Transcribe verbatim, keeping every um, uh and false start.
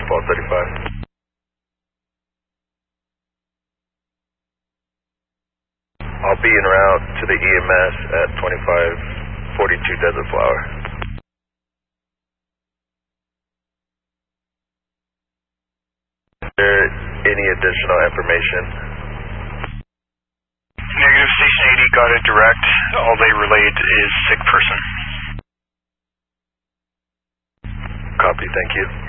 Waterfall thirty-five. I'll be en route to the E M S at twenty-five forty-two Desert Flower. Is there any additional information? Negative, Station eighty got it direct. All they relayed is sick person. Copy, thank you.